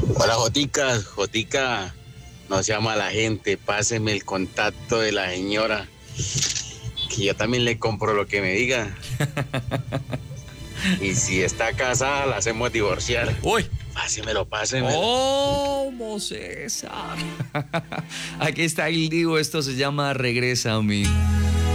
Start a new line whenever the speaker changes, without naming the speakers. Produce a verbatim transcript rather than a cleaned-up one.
Hola, Jotica. Jotica, no sea mala gente, páseme el contacto de la señora, que yo también le compro lo que me diga. Y si está casada, la hacemos divorciar.
Uy.
Pásemelo, pásemelo.
¿Cómo, César? Aquí está el Divo, esto se llama Regresa a mí.